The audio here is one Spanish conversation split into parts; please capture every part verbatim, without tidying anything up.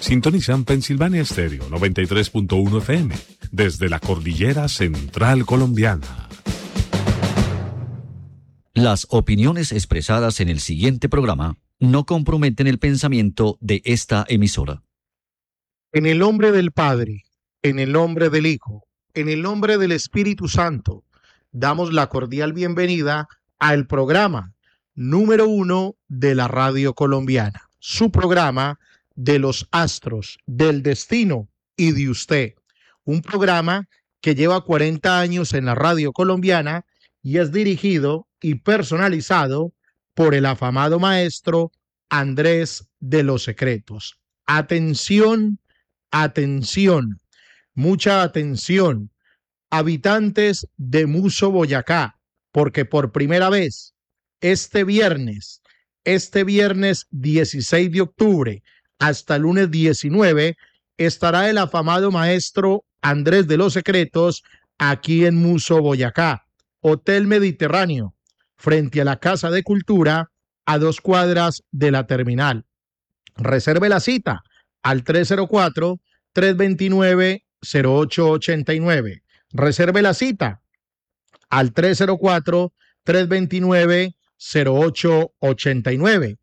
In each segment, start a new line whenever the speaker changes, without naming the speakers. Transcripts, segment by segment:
Sintonizan Pensilvania Stereo noventa y tres punto uno F M desde la cordillera central colombiana.
Las opiniones expresadas en el siguiente programa no comprometen el pensamiento de esta emisora.
En el nombre del Padre, en el nombre del Hijo, en el nombre del Espíritu Santo, damos la cordial bienvenida al programa número uno de la radio colombiana, su programa de los astros, del destino y de usted. Un programa que lleva cuarenta años en la radio colombiana y es dirigido y personalizado por el afamado maestro Andrés de los Secretos. Atención, atención, mucha atención, habitantes de Muso, Boyacá, porque por primera vez este viernes, este viernes dieciséis de octubre hasta el lunes diecinueve, estará el afamado maestro Andrés de los Secretos aquí en Muso, Boyacá, Hotel Mediterráneo, frente a la Casa de Cultura, a dos cuadras de la terminal. Reserve la cita al tres cero cuatro, tres dos nueve, cero ocho ocho nueve. Reserve la cita al tres cero cuatro, tres dos nueve, cero ocho ocho nueve.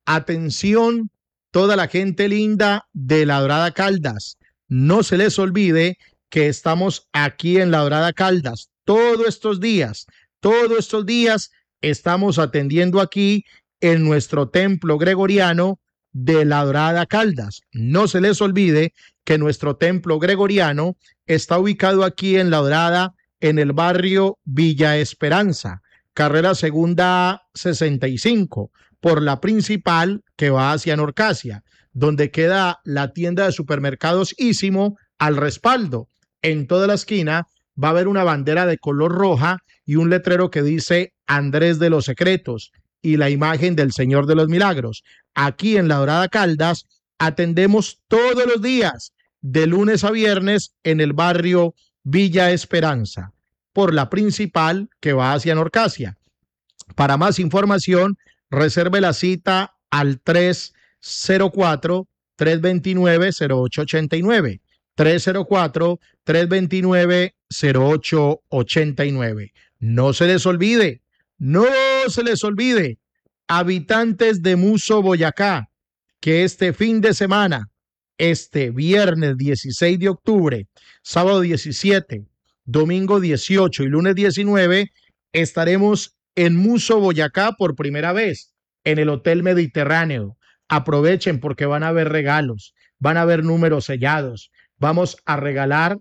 Atención, toda la gente linda de La Dorada Caldas. No se les olvide que estamos aquí en La Dorada Caldas todos estos días. Todos estos días estamos atendiendo aquí en nuestro templo gregoriano de La Dorada Caldas. No se les olvide que nuestro templo gregoriano está ubicado aquí en La Dorada, en el barrio Villa Esperanza, carrera segunda sesenta y cinco, por la principal que va hacia Norcasia, donde queda la tienda de supermercados Ísimo al respaldo. En toda la esquina va a haber una bandera de color roja y un letrero que dice Andrés de los Secretos y la imagen del Señor de los Milagros. Aquí en La Dorada Caldas atendemos todos los días, de lunes a viernes, en el barrio Villa Esperanza, por la principal que va hacia Norcasia. Para más información, reserve la cita al tres cero cuatro, tres dos nueve, cero ocho ocho nueve. tres cero cuatro, tres dos nueve, cero ocho ocho nueve. No se les olvide, no se les olvide, habitantes de Muso, Boyacá, que este fin de semana, este viernes dieciséis de octubre, sábado diecisiete, domingo dieciocho y lunes diecinueve, estaremos en Muso, Boyacá por primera vez en el Hotel Mediterráneo. Aprovechen porque van a haber regalos, van a haber números sellados. Vamos a regalar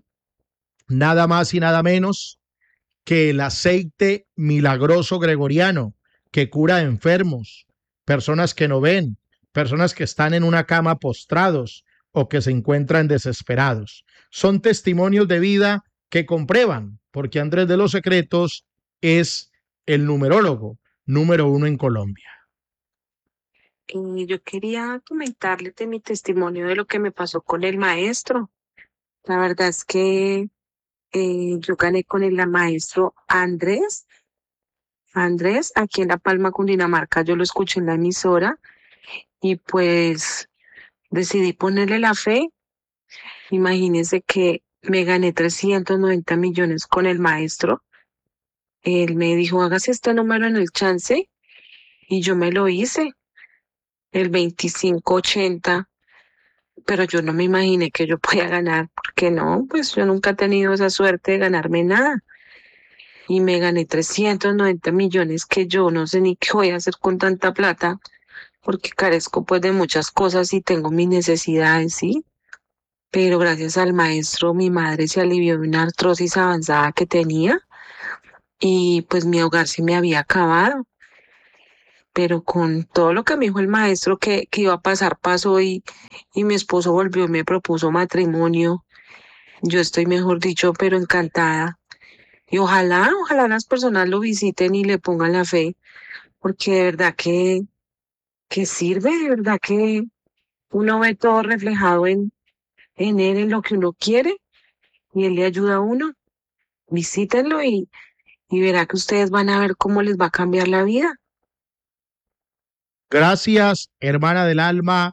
nada más y nada menos que el aceite milagroso gregoriano que cura enfermos, personas que no ven, personas que están en una cama postrados o que se encuentran desesperados. Son testimonios de vida que comprueban, porque Andrés de los Secretos es el numerólogo número uno en Colombia.
Eh, yo quería comentarles de mi testimonio de lo que me pasó con el maestro. La verdad es que eh, yo gané con el maestro Andrés, Andrés, aquí en La Palma, Cundinamarca. Yo lo escuché en la emisora y pues decidí ponerle la fe. Imagínense que me gané trescientos noventa millones con el maestro. Él me dijo, hágase este número en el chance y yo me lo hice, el veinticinco ochenta. Pero yo no me imaginé que yo podía ganar, porque no, pues yo nunca he tenido esa suerte de ganarme nada. Y me gané trescientos noventa millones que yo no sé ni qué voy a hacer con tanta plata, porque carezco pues de muchas cosas y tengo mis necesidades, ¿sí? Pero gracias al maestro mi madre se alivió de una artrosis avanzada que tenía y pues mi hogar se me había acabado. Pero con todo lo que me dijo el maestro que, que iba a pasar, pasó y, y mi esposo volvió y me propuso matrimonio. Yo estoy, mejor dicho, pero encantada. Y ojalá, ojalá las personas lo visiten y le pongan la fe, porque de verdad que, que sirve, de verdad que uno ve todo reflejado en, en él, en lo que uno quiere, y él le ayuda a uno. Visítenlo y, y verá que ustedes van a ver cómo les va a cambiar la vida.
Gracias, hermana del alma,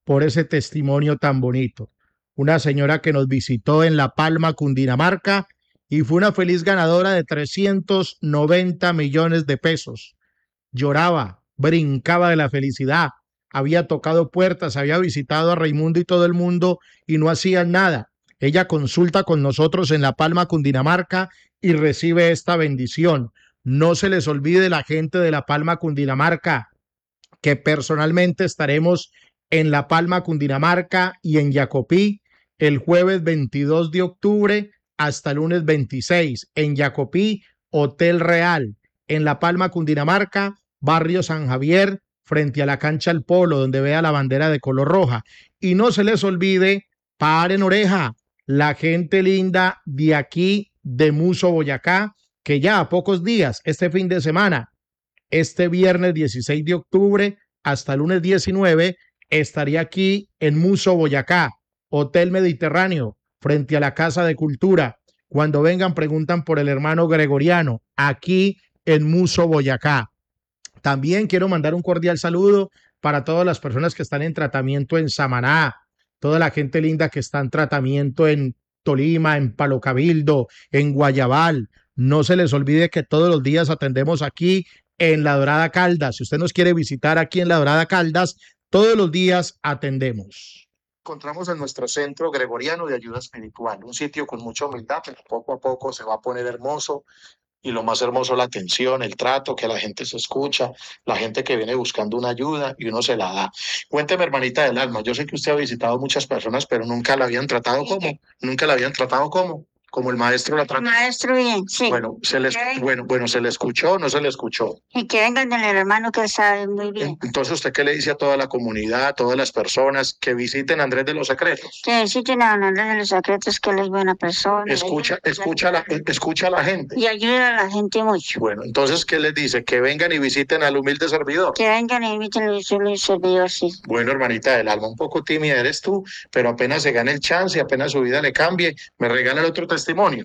por ese testimonio tan bonito. Una señora que nos visitó en La Palma, Cundinamarca, y fue una feliz ganadora de trescientos noventa millones de pesos. Lloraba, brincaba de la felicidad, había tocado puertas, había visitado a Raimundo y todo el mundo y no hacían nada. Ella consulta con nosotros en La Palma, Cundinamarca, y recibe esta bendición. No se les olvide, la gente de La Palma, Cundinamarca, que personalmente estaremos en La Palma, Cundinamarca y en Jacopí el jueves veintidós de octubre hasta el lunes veintiséis. En Jacopí, Hotel Real. En La Palma, Cundinamarca, Barrio San Javier, frente a la cancha El Polo, donde vea la bandera de color roja. Y no se les olvide, paren oreja, la gente linda de aquí, de Muso, Boyacá, que ya a pocos días, este fin de semana, este viernes dieciséis de octubre hasta el lunes diecinueve, estaría aquí en Muso, Boyacá, Hotel Mediterráneo, frente a la Casa de Cultura. Cuando vengan, preguntan por el hermano Gregoriano, aquí en Muso, Boyacá. También quiero mandar un cordial saludo para todas las personas que están en tratamiento en Samaná, toda la gente linda que está en tratamiento en Tolima, en Palo Cabildo, en Guayabal. No se les olvide que todos los días atendemos aquí en La Dorada Caldas. Si usted nos quiere visitar aquí en La Dorada Caldas, todos los días atendemos. Encontramos en nuestro centro gregoriano de ayuda espiritual, un sitio con mucha humildad, pero poco a poco se va a poner hermoso. Y lo más hermoso, la atención, el trato, que la gente se escucha, la gente que viene buscando una ayuda y uno se la da. Cuénteme, hermanita del alma, yo sé que usted ha visitado muchas personas, pero nunca la habían tratado como, nunca la habían tratado como, como el maestro la trató.
Maestro, bien, sí.
Bueno, se les, bueno, bueno, ¿se le escuchó o no se le escuchó?
Y que vengan del hermano que sabe muy bien.
Entonces, ¿usted qué le dice a toda la comunidad, a todas las personas que visiten Andrés de los Secretos?
Que visiten a Andrés de los Secretos, que él es buena persona.
Escucha, escucha, la, escucha a la gente.
Y ayuda a la gente mucho.
Bueno, entonces, ¿qué les dice? Que vengan y visiten al humilde servidor.
Que vengan y visiten al humilde servidor, sí.
Bueno, hermanita del alma, un poco tímida eres tú, pero apenas se gane el chance, apenas su vida le cambie, me regala el otro testimonio.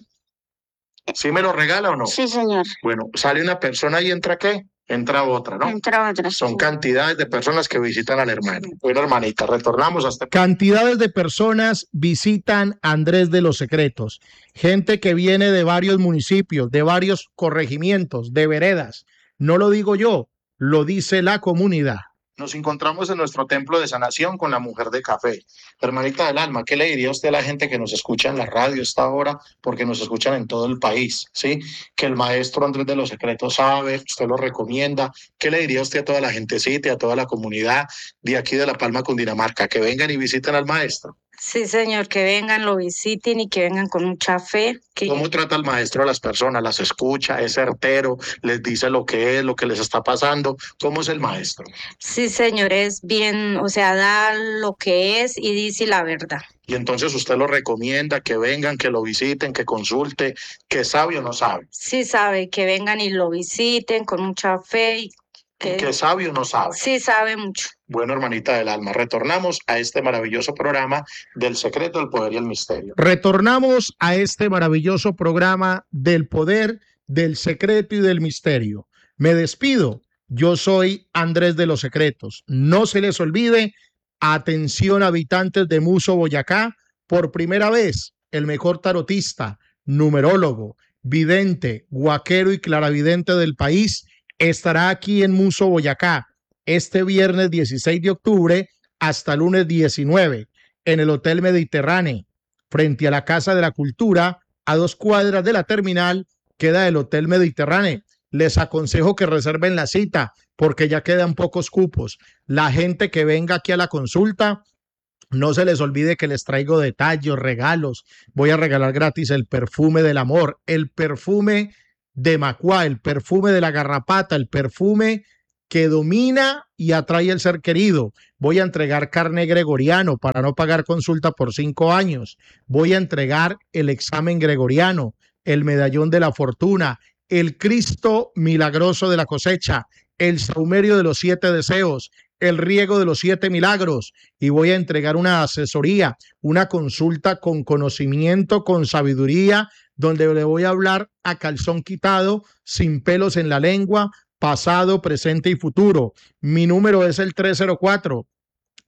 ¿Sí me lo regala o no?
Sí, señor.
Bueno, sale una persona y entra ¿qué? Entra otra, ¿no?
Entra otra. Sí.
Son cantidades de personas que visitan al hermano. Bueno, hermanita, retornamos hasta... Cantidades de personas visitan Andrés de los Secretos. Gente que viene de varios municipios, de varios corregimientos, de veredas. No lo digo yo, lo dice la comunidad. Nos encontramos en nuestro templo de sanación con la mujer de café. Hermanita del alma, ¿qué le diría usted a la gente que nos escucha en la radio a esta hora? Porque nos escuchan en todo el país, ¿sí? Que el maestro Andrés de los Secretos sabe, usted lo recomienda. ¿Qué le diría usted a toda la gentecita, a toda la comunidad de aquí de La Palma, Cundinamarca? Que vengan y visiten al maestro.
Sí, señor, que vengan, lo visiten y que vengan con mucha fe. Que...
¿Cómo trata el maestro a las personas? ¿Las escucha? ¿Es certero? ¿Les dice lo que es, lo que les está pasando? ¿Cómo es el maestro?
Sí, señor, es bien, o sea, da lo que es y dice la verdad.
Y entonces usted lo recomienda, que vengan, que lo visiten, que consulte, que sabe o no sabe.
Sí sabe, que vengan y lo visiten con mucha fe. Y que,
que sabe o no sabe.
Sí sabe mucho.
Bueno, hermanita del alma, retornamos a este maravilloso programa del secreto, el poder y el misterio. Retornamos a este maravilloso programa del poder, del secreto y del misterio. Me despido. Yo soy Andrés de los Secretos. No se les olvide, atención habitantes de Muso, Boyacá, por primera vez el mejor tarotista, numerólogo, vidente, guaquero y claravidente del país estará aquí en Muso, Boyacá, este viernes dieciséis de octubre hasta lunes diecinueve, en el Hotel Mediterráneo, frente a la Casa de la Cultura, a dos cuadras de la terminal, queda el Hotel Mediterráneo. Les aconsejo que reserven la cita, porque ya quedan pocos cupos. La gente que venga aquí a la consulta, no se les olvide que les traigo detalles, regalos. Voy a regalar gratis el perfume del amor, el perfume de Macuá, el perfume de la garrapata, el perfume que domina y atrae el ser querido. Voy a entregar carné gregoriano para no pagar consulta por cinco años. Voy a entregar el examen gregoriano, el medallón de la fortuna, el Cristo milagroso de la cosecha, el saumerio de los siete deseos, el riego de los siete milagros, y voy a entregar una asesoría, una consulta con conocimiento, con sabiduría, donde le voy a hablar a calzón quitado, sin pelos en la lengua, pasado, presente y futuro. Mi número es el tres cero cuatro,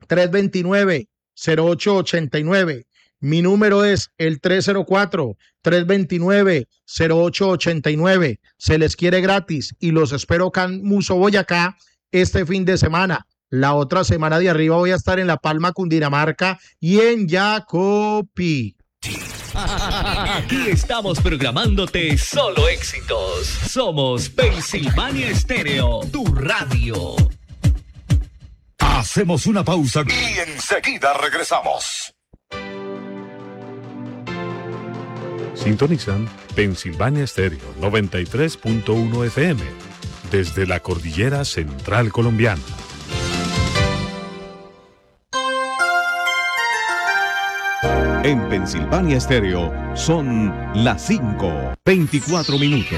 tres dos nueve, cero ocho ocho nueve. Mi número es el tres cero cuatro, tres dos nueve, cero ocho ocho nueve. Se les quiere gratis y los espero acá en Muso, Boyacá, este fin de semana. La otra semana de arriba voy a estar en La Palma, Cundinamarca y en Yacopi.
Aquí estamos programándote solo éxitos. Somos Pensilvania Estéreo, tu radio.
Hacemos una pausa y enseguida regresamos.
Sintonizan Pensilvania Estéreo noventa y tres punto uno F M desde la cordillera central colombiana.
En Pensilvania Estéreo son las cinco, veinticuatro minutos.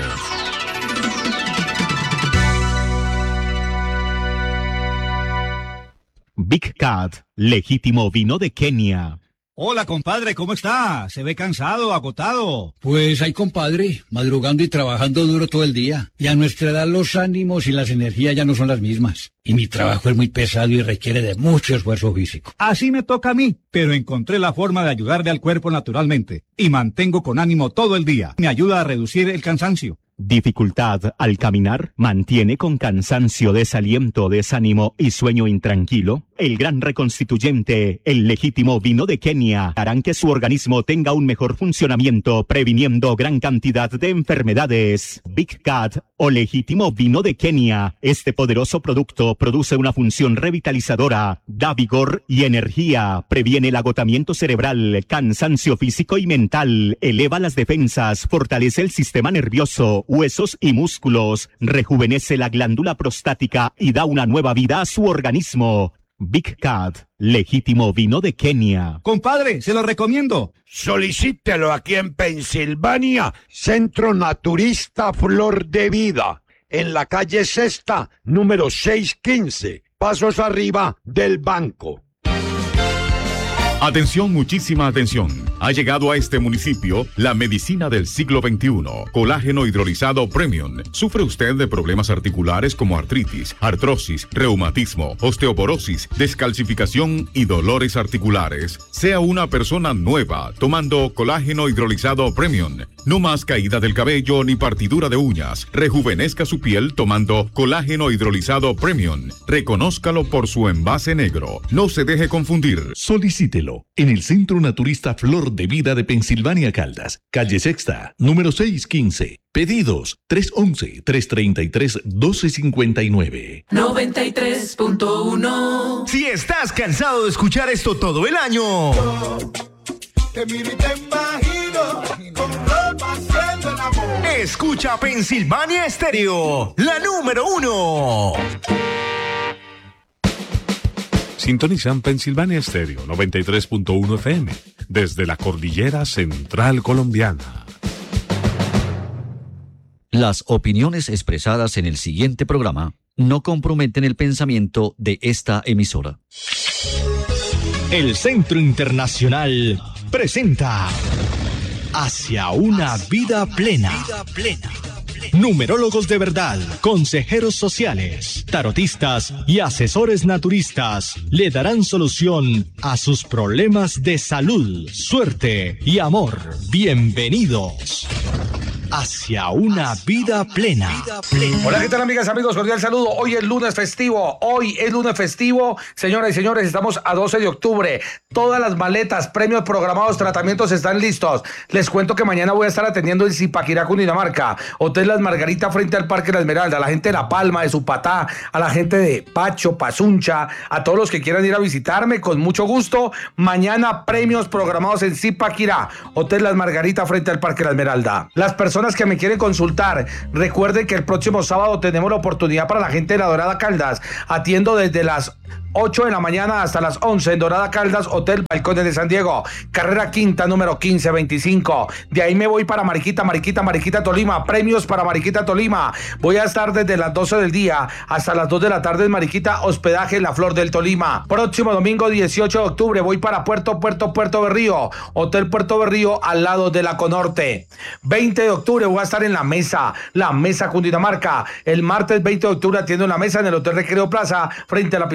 Big Cat, legítimo vino de Kenia.
Hola, compadre, ¿cómo está? Se ve cansado, agotado.
Pues ay, compadre, madrugando y trabajando duro todo el día. Y a nuestra edad los ánimos y las energías ya no son las mismas. Y mi trabajo es muy pesado y requiere de mucho esfuerzo físico.
Así me toca a mí, pero encontré la forma de ayudarle al cuerpo naturalmente. Y mantengo con ánimo todo el día. Me ayuda a reducir el cansancio.
Dificultad al caminar, mantiene con cansancio, desaliento, desánimo y sueño intranquilo. El gran reconstituyente, el legítimo vino de Kenia, harán que su organismo tenga un mejor funcionamiento, previniendo gran cantidad de enfermedades. Big Cat o legítimo vino de Kenia. Este poderoso producto produce una función revitalizadora, da vigor y energía, previene el agotamiento cerebral, cansancio físico y mental, eleva las defensas, fortalece el sistema nervioso, huesos y músculos, rejuvenece la glándula prostática y da una nueva vida a su organismo. Big Cat, legítimo vino de Kenia.
Compadre, se lo recomiendo.
Solicítelo aquí en Pensilvania, Centro Naturista Flor de Vida, en la calle Sexta, número seiscientos quince, pasos arriba del banco.
Atención, muchísima atención. Ha llegado a este municipio la medicina del siglo veintiuno. Colágeno hidrolizado Premium. ¿Sufre usted de problemas articulares como artritis, artrosis, reumatismo, osteoporosis, descalcificación y dolores articulares? Sea una persona nueva tomando colágeno hidrolizado Premium. No más caída del cabello ni partidura de uñas. Rejuvenezca su piel tomando colágeno hidrolizado Premium. Reconózcalo por su envase negro. No se deje confundir.
Solicítelo en el Centro Naturista Flor de Vida de Pensilvania Caldas, calle Sexta, número seiscientos quince. Pedidos tres once, tres treinta y tres, doce cincuenta y nueve.
noventa y tres punto uno.
Si estás cansado de escuchar esto todo el año.
Yo te miro y te imagino con ropa haciendo el amor.
Escucha Pensilvania Estéreo, la número uno.
Sintonizan Pensilvania Estéreo noventa y tres punto uno F M desde la cordillera central colombiana.
Las opiniones expresadas en el siguiente programa no comprometen el pensamiento de esta emisora.
El Centro Internacional presenta Hacia una vida plena. Vida plena. Numerólogos de verdad, consejeros sociales, tarotistas y asesores naturistas le darán solución a sus problemas de salud, suerte y amor. Bienvenidos hacia una vida plena.
Hola, ¿qué tal, amigas, amigos? Cordial saludo. Hoy es lunes festivo. Hoy es lunes festivo. Señoras y señores, estamos a doce de octubre. Todas las maletas, premios programados, tratamientos están listos. Les cuento que mañana voy a estar atendiendo en Zipaquirá, Cundinamarca. Hotel Las Margaritas frente al Parque La Esmeralda. A la gente de La Palma, de Supatá, a la gente de Pacho, Pazuncha, a todos los que quieran ir a visitarme, con mucho gusto. Mañana premios programados en Zipaquirá. Hotel Las Margaritas frente al Parque La Esmeralda. Las personas que me quieren consultar, recuerden que el próximo sábado tenemos la oportunidad para la gente de La Dorada Caldas. Atiendo desde las ocho de la mañana hasta las once en Dorada Caldas, Hotel Balcones de San Diego, carrera quinta, número quince veinticinco. De ahí me voy para Mariquita, Mariquita, Mariquita, Tolima. Premios para Mariquita, Tolima. Voy a estar desde las doce del día hasta las dos de la tarde en Mariquita, hospedaje La Flor del Tolima. Próximo domingo dieciocho de octubre voy para Puerto, Puerto, Puerto Berrío, Hotel Puerto Berrío, al lado de la Conorte. veinte de octubre voy a estar en La Mesa, La Mesa, Cundinamarca. El martes veinte de octubre atiendo en La Mesa en el Hotel Recreo Plaza, frente a la piscina municipal.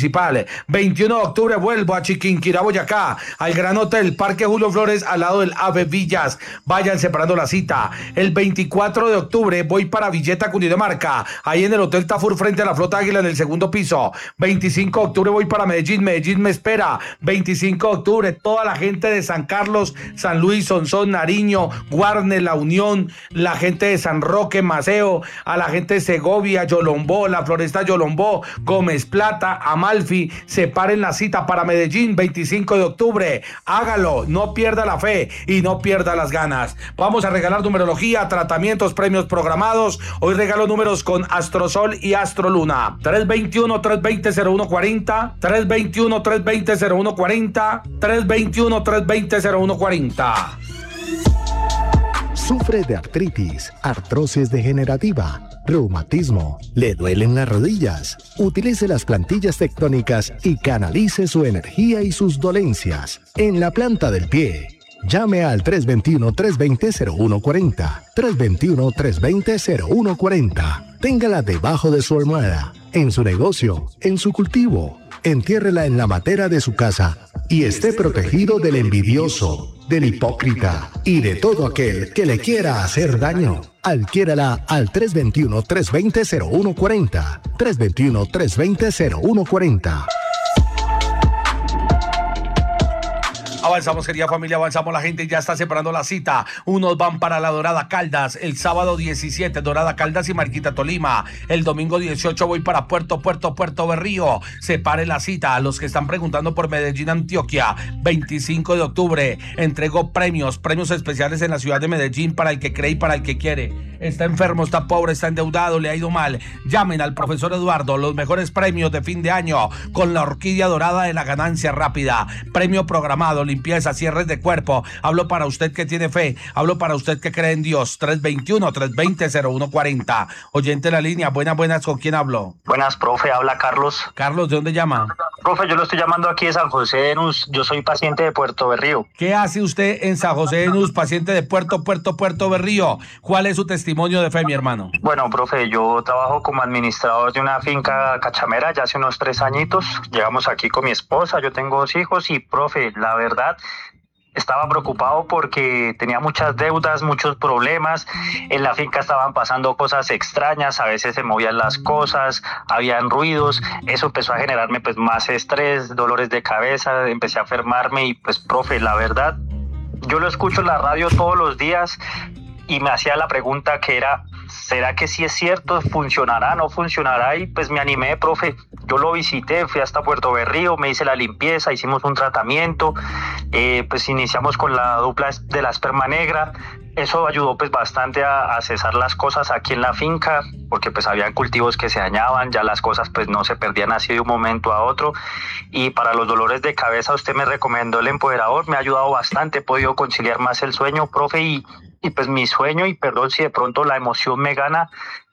principal. veintiuno de octubre vuelvo a Chiquinquirá, Boyacá, al Gran Hotel Parque Julio Flores, al lado del Ave Villas. Vayan separando la cita. El veinticuatro de octubre voy para Villeta, Cundinamarca, ahí en el Hotel Tafur frente a la Flota Águila en el segundo piso. veinticinco de octubre voy para Medellín, Medellín me espera. veinticinco de octubre, toda la gente de San Carlos, San Luis, Sonsón, Nariño, Guarne, La Unión, la gente de San Roque, Maceo, a la gente de Segovia, Yolombó, la Floresta Yolombó, Gómez Plata, Amalfi, separen la cita para Medellín, veinticinco de octubre. Hágalo, no pierda la fe y no pierda las ganas. Vamos a regalar numerología, tratamientos, premios programados. Hoy regalo números con Astrosol y Astroluna. tres veintiuno, tres veinte, cero uno cuarenta, tres veintiuno, tres veinte, cero uno cuarenta, tres veintiuno, tres veinte, cero uno cuarenta.
Sufre de artritis, artrosis degenerativa, reumatismo, le duelen las rodillas. Utilice las plantillas tectónicas y canalice su energía y sus dolencias en la planta del pie. Llame al tres veintiuno, tres veinte, cero uno cuarenta, tres veintiuno, tres veinte, cero uno cuarenta. Téngala debajo de su almohada, en su negocio, en su cultivo. Entiérrela en la matera de su casa y esté protegido del envidioso, del hipócrita y de todo aquel que le quiera hacer daño. Adquiérala al tres veintiuno, tres veinte, cero uno cuarenta, tres veintiuno, tres veinte, cero uno cuarenta.
Avanzamos, querida familia, avanzamos, la gente ya está separando la cita. Unos van para la Dorada Caldas, el sábado diecisiete, Dorada Caldas y Marquita, Tolima. El domingo dieciocho voy para Puerto, Puerto, Puerto Berrío. Separe la cita. A los que están preguntando por Medellín, Antioquia, veinticinco de octubre, entrego premios, premios especiales en la ciudad de Medellín para el que cree y para el que quiere. Está enfermo, está pobre, está endeudado, le ha ido mal. Llamen al profesor Eduardo, los mejores premios de fin de año con la orquídea dorada de la ganancia rápida. Premio programado, limpieza, cierres de cuerpo. Hablo para usted que tiene fe, hablo para usted que cree en Dios. tres veintiuno, tres veinte, cero uno cuarenta. Oyente en la línea, buenas, buenas, ¿con quién hablo?
Buenas, profe, habla Carlos.
Carlos, ¿de dónde llama?
Profe, yo lo estoy llamando aquí de San José de Nus, yo soy paciente de Puerto Berrío.
¿Qué hace usted en San José de Nus, paciente de Puerto, Puerto, Puerto Berrío? ¿Cuál es su testimonio de fe, mi hermano?
Bueno, profe, yo trabajo como administrador de una finca cachamera ya hace unos tres añitos. Llegamos aquí con mi esposa, yo tengo dos hijos y, profe, la verdad, estaba preocupado porque tenía muchas deudas, muchos problemas. En la finca estaban pasando cosas extrañas, a veces se movían las cosas, habían ruidos. Eso empezó a generarme pues más estrés, dolores de cabeza, empecé a enfermarme y pues, profe, la verdad, yo lo escucho en la radio todos los días y me hacía la pregunta que era, ¿será que sí es cierto? ¿Funcionará? ¿No funcionará? Y pues me animé, profe. Yo lo visité, fui hasta Puerto Berrío, me hice la limpieza, hicimos un tratamiento, eh, pues iniciamos con la dupla de la esperma negra. Eso ayudó pues bastante a, a cesar las cosas aquí en la finca, porque pues habían cultivos que se dañaban, ya las cosas pues no se perdían así de un momento a otro. Y para los dolores de cabeza usted me recomendó el empoderador, me ha ayudado bastante, he podido conciliar más el sueño, profe, y Y pues mi sueño, y perdón si de pronto la emoción me gana,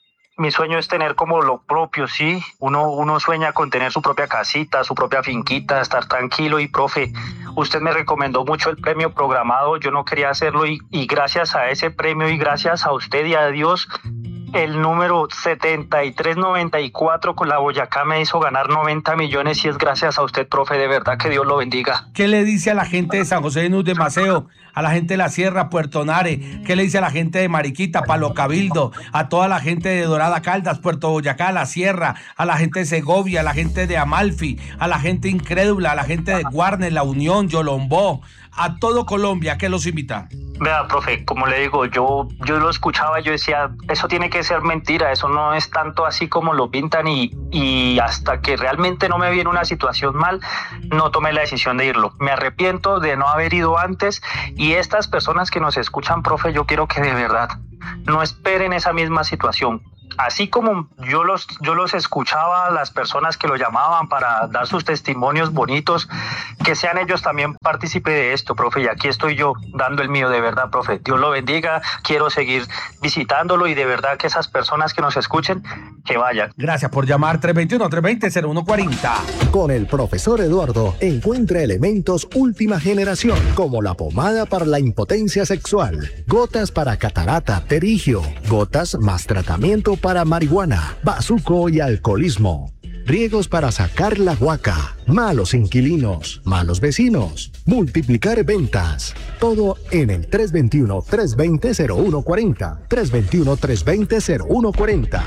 mi sueño es tener como lo propio, ¿sí? Uno, uno sueña con tener su propia casita, su propia finquita, estar tranquilo. Y, profe, usted me recomendó mucho el premio programado, yo no quería hacerlo y, y gracias a ese premio y gracias a usted y a Dios, el número setenta y tres noventa y cuatro con la Boyacá me hizo ganar noventa millones y es gracias a usted, profe, de verdad que Dios lo bendiga.
¿Qué le dice a la gente de San José de Nus de Maceo, a la gente de la Sierra, Puerto Nare? ¿Qué le dice a la gente de Mariquita, Palo Cabildo, a toda la gente de Dorada Caldas, Puerto Boyacá, la Sierra, a la gente de Segovia, a la gente de Amalfi, a la gente incrédula, a la gente de Guarne, La Unión, Yolombó, a todo Colombia? ¿Qué los invita?
Vea, profe, como le digo, yo, yo lo escuchaba, yo decía, eso tiene que ser mentira, eso no es tanto así como lo pintan y, y hasta que realmente no me vi en una situación mal, no tomé la decisión de irlo. Me arrepiento de no haber ido antes y estas personas que nos escuchan, profe, yo quiero que de verdad no esperen esa misma situación. Así como yo los, yo los escuchaba, las personas que lo llamaban para dar sus testimonios bonitos, que sean ellos también partícipe de esto, profe, y aquí estoy yo dando el mío, de verdad, profe. Dios lo bendiga, quiero seguir visitándolo y de verdad que esas personas que nos escuchen, que vayan.
Gracias por llamar. Tres veintiuno, tres veinte, cero uno cuarenta.
Con el profesor Eduardo encuentra elementos última generación, como la pomada para la impotencia sexual, gotas para catarata, pterigio, gotas más tratamiento para marihuana, bazuco y alcoholismo. riegos para sacar la huaca, malos inquilinos, malos vecinos, multiplicar ventas. Todo en el tres dos uno, tres dos cero, cero uno cuatro cero, tres dos uno, tres dos cero, cero uno cuatro cero.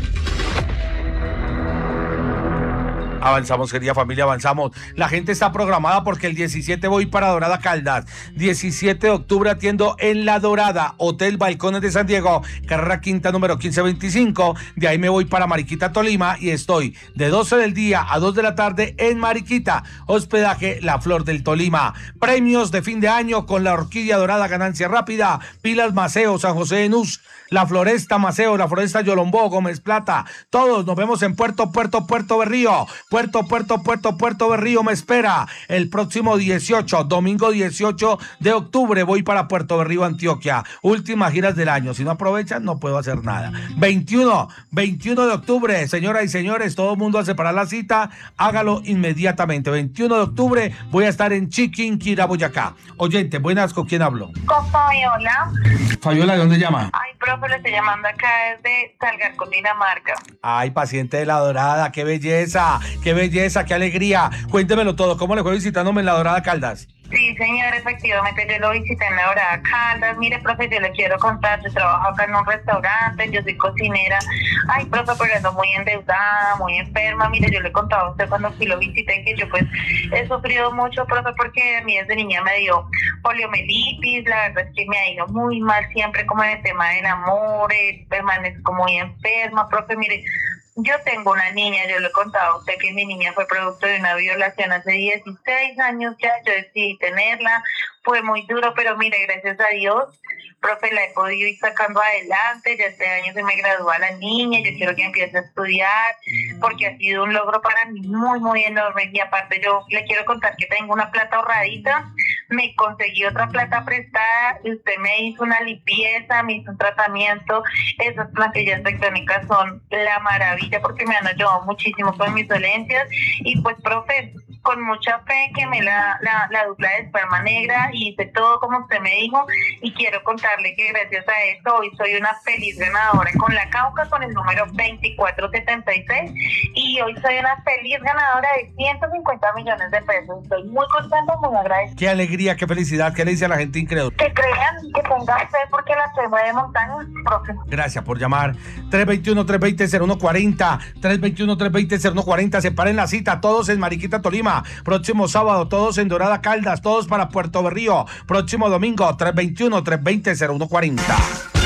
Avanzamos, querida familia, avanzamos. La gente está programada porque el diecisiete voy para Dorada Caldas. diecisiete de octubre atiendo en La Dorada, Hotel Balcones de San Diego, carrera quinta número quince veinticinco. De ahí me voy para Mariquita, Tolima, y estoy de doce del día a dos de la tarde en Mariquita. Hospedaje La Flor del Tolima. Premios de fin de año con la Orquídea Dorada, ganancia rápida. Pilas Maceo, San José de Nus, La Floresta Maceo, La Floresta Yolombó, Gómez Plata. Todos nos vemos en Puerto, Puerto, Puerto Berrío. Puerto, Puerto, Puerto, Puerto Berrío me espera el próximo dieciocho, domingo dieciocho de octubre. Voy para Puerto Berrío, Antioquia. Últimas giras del año. Si no aprovechan, no puedo hacer nada. veintiuno, veintiuno de octubre, señoras y señores, todo el mundo a separar la cita. Hágalo inmediatamente. veintiuno de octubre voy a estar en Chiquinquirá, Boyacá. Oyente, buenas, ¿con quién hablo?
Con Fabiola.
Fabiola, ¿de dónde llama?
Ay, profe, le estoy llamando acá desde Salgar, Cundinamarca.
Ay, paciente de La Dorada, qué belleza, qué belleza, qué alegría. Cuéntemelo todo, ¿cómo le fue visitándome en La Dorada Caldas?
Sí, señor, efectivamente, yo lo visité en La Dorada Caldas. Mire, profe, yo le quiero contar, yo trabajo acá en un restaurante, yo soy cocinera. Ay, profe, pero ando muy endeudada, muy enferma. Mire, yo le contaba a usted cuando fui lo visité que yo pues he sufrido mucho, profe, porque a mí desde niña me dio poliomielitis. La verdad es que me ha ido muy mal siempre como en el tema del amor, eh, permanezco muy enferma, profe, mire. Yo tengo una niña, yo le he contado a usted que mi niña fue producto de una violación hace dieciséis años ya, yo decidí tenerla, fue muy duro, pero mire, gracias a Dios, profe, la he podido ir sacando adelante, ya este año se me gradúa la niña, yo quiero que empiece a estudiar, porque ha sido un logro para mí muy, muy enorme, y aparte yo le quiero contar que tengo una plata ahorradita, me conseguí otra plata prestada, usted me hizo una limpieza, me hizo un tratamiento, esas plantillas tectónicas son la maravilla porque me han ayudado muchísimo con mis dolencias y pues, profe, con mucha fe quemé la, la, la dupla de esperma negra y hice todo como usted me dijo y quiero contarle que gracias a esto hoy soy una feliz ganadora con la Cauca con el número veinticuatro setenta y seis y hoy soy una feliz ganadora de ciento cincuenta millones de pesos. Estoy muy contenta, muy agradecida.
Qué alegría, qué felicidad, qué le dice a la gente incrédula.
Que crean, que tengan fe porque la fe mueve montañas, profe.
Gracias por llamar. tres dos uno, tres dos cero, cero uno cuatro cero, tres dos uno, tres dos cero, cero uno cuatro cero. Separen la cita, todos en Mariquita, Tolima. Próximo sábado, todos en Dorada Caldas, todos para Puerto Berrío. Próximo domingo, tres dos uno, tres dos cero, cero uno cuatro cero.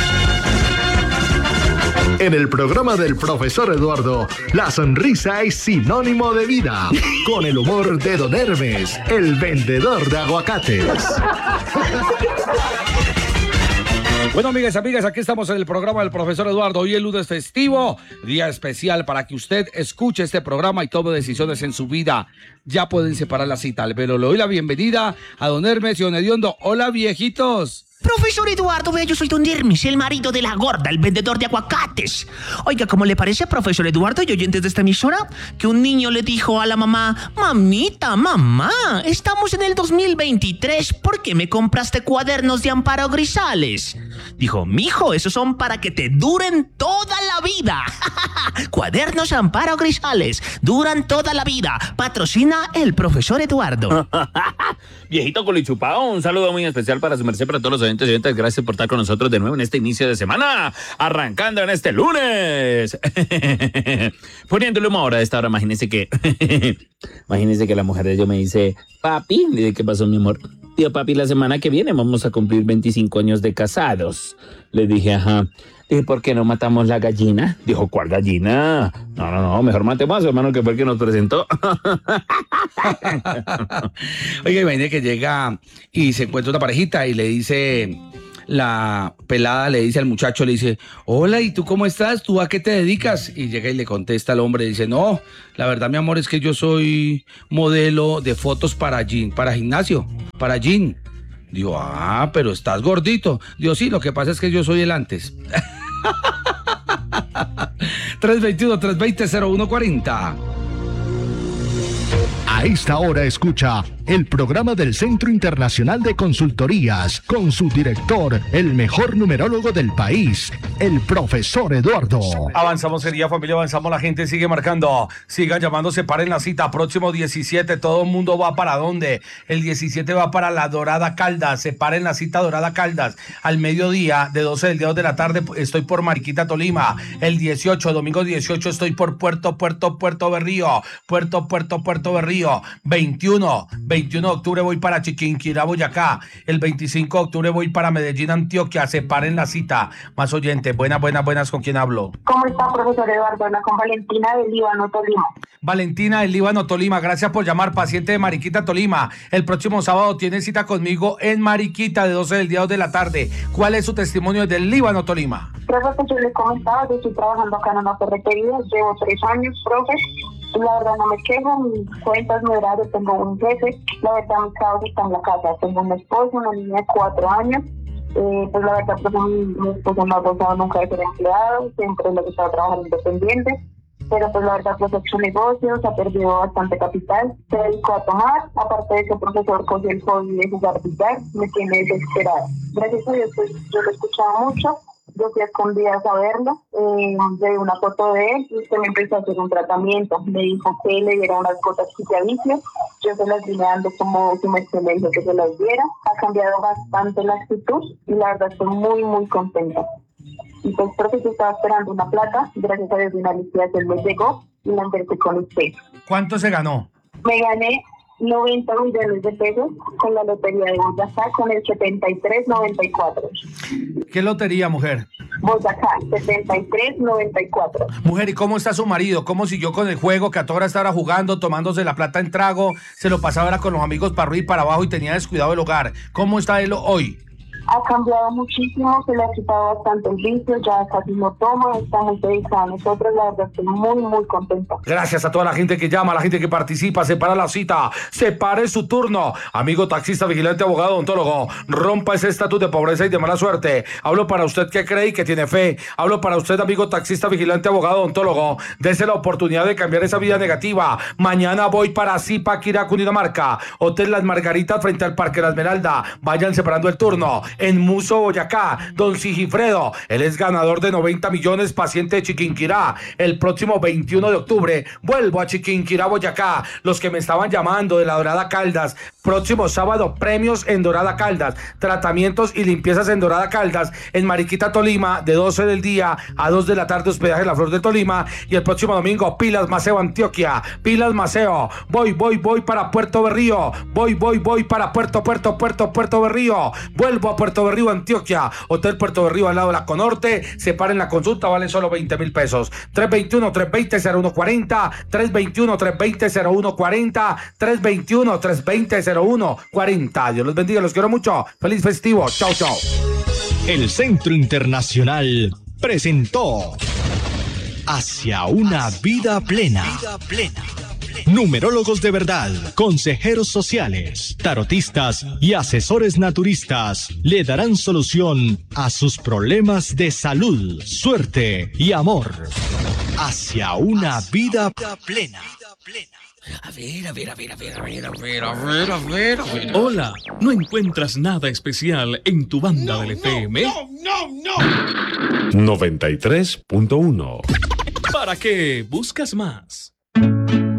En el programa del profesor Eduardo, la sonrisa es sinónimo de vida. Con el humor de Don Hermes, el vendedor de aguacates.
Bueno, amigas y amigas, aquí estamos en el programa del profesor Eduardo. Hoy es lunes festivo, día especial para que usted escuche este programa y tome decisiones en su vida. Ya pueden separar la cita. Pero le doy la bienvenida a Don Hermes y Don Hediondo. Hola, viejitos.
Profesor Eduardo, vea, yo soy Don Hermes, el marido de la gorda, el vendedor de aguacates. Oiga, ¿cómo le parece, profesor Eduardo y oyentes de esta emisora? Que un niño le dijo a la mamá: mamita, mamá, estamos en el dos mil veintitrés, ¿por qué me compraste cuadernos de Amparo Grisales? Dijo: mijo, esos son para que te duren toda la vida. Cuadernos Amparo Grisales, duran toda la vida. Patrocina el profesor Eduardo.
Viejito colichupado, un saludo muy especial para su merced, para todos los oyentes y oyentes. Gracias por estar con nosotros de nuevo en este inicio de semana, arrancando en este lunes. Poniéndole una hora a esta hora, imagínense que imagínense que la mujer de yo me dice: papi, dice, ¿qué pasó, mi amor? Tío, papi, la semana que viene vamos a cumplir veinticinco años de casados. Le dije: ajá. Dije: ¿por qué no matamos la gallina? Dijo: ¿cuál gallina? No, no, no, mejor matemos a su hermano, que fue el que nos presentó.
Oiga, imagínate que llega y se encuentra una parejita y le dice, la pelada le dice al muchacho, le dice: hola, ¿y tú cómo estás? ¿Tú a qué te dedicas? Y llega y le contesta al hombre, dice: no, la verdad, mi amor, es que yo soy modelo de fotos para gym, para gimnasio, para gym. Digo: ah, pero estás gordito. Digo: sí, lo que pasa es que yo soy el antes. tres dos uno, tres dos cero, cero uno cuatro cero.
A esta hora escucha el programa del Centro Internacional de Consultorías, con su director, el mejor numerólogo del país, el profesor Eduardo.
Avanzamos, sería familia, avanzamos, la gente sigue marcando, sigan llamando, separen la cita, próximo diecisiete, todo el mundo va para dónde, el diecisiete va para la Dorada Caldas, separen la cita Dorada Caldas, al mediodía, de doce del día de la tarde, estoy por Mariquita, Tolima, el dieciocho, domingo dieciocho, estoy por Puerto, Puerto, Puerto Berrío, Puerto, Puerto, Puerto Berrío, veintiuno, veintiuno de octubre voy para Chiquinquirá, Boyacá, el veinticinco de octubre voy para Medellín, Antioquia, separen la cita, más oyentes, buenas, buenas, buenas, ¿con quién hablo?
¿Cómo está, profesor Eduardo? Habla con Valentina del Líbano, Tolima.
Valentina del Líbano, Tolima, gracias por llamar, paciente de Mariquita, Tolima. El próximo sábado tiene cita conmigo en Mariquita de doce del día, dos de la tarde. ¿Cuál es su testimonio del Líbano, Tolima?
Profe, pues yo les comentaba, yo estoy trabajando acá en una ferretería, llevo tres años, profe. La verdad no me quejo, mis cuentas, mi horario, tengo un jefe. La verdad mi trabajo está en la casa, tengo un esposo, una niña de cuatro años. Eh, pues la verdad, pues mi, mi esposo no ha gozado nunca de ser empleado, siempre le gustaba trabajar independiente. Pero pues la verdad, pues ha hecho negocios, ha perdido bastante capital, se dedicó a tomar, aparte de eso, profesor cogió el hobby de jugar billar, me tiene desesperado. Gracias a Dios, pues yo lo escuchaba mucho, yo fui a escondidas a verlo, eh, le di una foto de él y usted me empezó a hacer un tratamiento, me dijo que le diera unas gotas psiquiavicios, yo se las vine dando como si me dijo que se las diera, ha cambiado bastante la actitud y la verdad estoy muy muy contenta. Y pues porque yo estaba esperando una plata, gracias a Dios una liquidación me llegó y la invertí con usted.
¿Cuánto se ganó?
Me gané noventa millones de pesos con la lotería de Boyacá con el setenta y tres noventa y cuatro.
¿Qué lotería, mujer?
Boyacá, setenta y tres noventa y cuatro.
Mujer, ¿y cómo está su marido? ¿Cómo siguió con el juego? Que a toda hora estaba jugando, tomándose la plata en trago, se lo pasaba era con los amigos para arriba y para abajo y tenía descuidado el hogar. ¿Cómo está él hoy?
Ha cambiado muchísimo, se le ha quitado bastante el vicio, ya casi no toma, está muy dedicada a nosotros, la verdad estoy muy, muy contenta.
Gracias a toda la gente que llama, a la gente que participa, separa la cita, separe su turno. Amigo taxista, vigilante, abogado, odontólogo, rompa ese estatus de pobreza y de mala suerte. Hablo para usted que cree y que tiene fe. Hablo para usted, amigo taxista, vigilante, abogado, odontólogo. Dese la oportunidad de cambiar esa vida negativa. Mañana voy para Zipaquirá, Cundinamarca, Hotel Las Margaritas frente al Parque La Esmeralda. Vayan separando el turno. En Muso, Boyacá, don Sigifredo, él es ganador de noventa millones, paciente de Chiquinquirá. El próximo veintiuno de octubre vuelvo a Chiquinquirá, Boyacá. Los que me estaban llamando de la Dorada Caldas, próximo sábado premios en Dorada Caldas, tratamientos y limpiezas en Dorada Caldas, en Mariquita, Tolima, de doce del día a dos de la tarde, hospedaje La Flor de Tolima. Y el próximo domingo Pilas Maceo, Antioquia, Pilas Maceo, voy, voy, voy para Puerto Berrío, voy, voy, voy para Puerto, Puerto, Puerto, Puerto Berrío, vuelvo a Puerto Berrío, Antioquia, Hotel Puerto Berrío al lado de la Conorte. Separen la consulta, vale solo veinte mil pesos. tres veintiuno, tres veinte, cero uno cuarenta, tres veintiuno, tres veinte, cero uno cuarenta, tres veintiuno, tres veinte, cero uno cuarenta. Dios los bendiga, los quiero mucho. Feliz festivo. Chao, chao.
El Centro Internacional presentó Hacia una vida plena. Vida plena. Numerólogos de verdad, consejeros sociales, tarotistas y asesores naturistas le darán solución a sus problemas de salud, suerte y amor. Hacia una vida plena.
A ver, a ver, a ver, a ver, a ver, a ver, a ver, a ver, a ver. Hola, ¿no encuentras nada especial en tu banda
no,
del F M?
No, no, no, no.
noventa y tres punto uno.
¿Para qué buscas más?